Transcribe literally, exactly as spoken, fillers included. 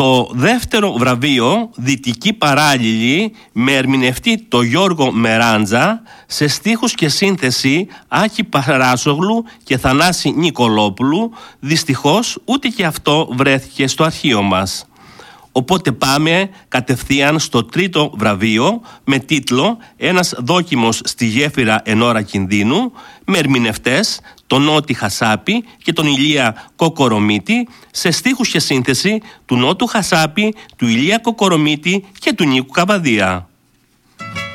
Το δεύτερο βραβείο, Δυτική Παράλληλη, με ερμηνευτή το Γιώργο Μεράντζα, σε στίχους και σύνθεση Άκη Παράσογλου και Θανάση Νικολόπουλου, δυστυχώς ούτε και αυτό βρέθηκε στο αρχείο μας. Οπότε πάμε κατευθείαν στο τρίτο βραβείο με τίτλο «Ένας δόκιμος στη γέφυρα εν ώρα κινδύνου», με ερμηνευτές τον Νότι Χασάπη και τον Ηλία Κοκορομίτη, σε στίχους και σύνθεση του Νότου Χασάπη, του Ηλία Κοκορομίτη και του Νίκου Καβαδία.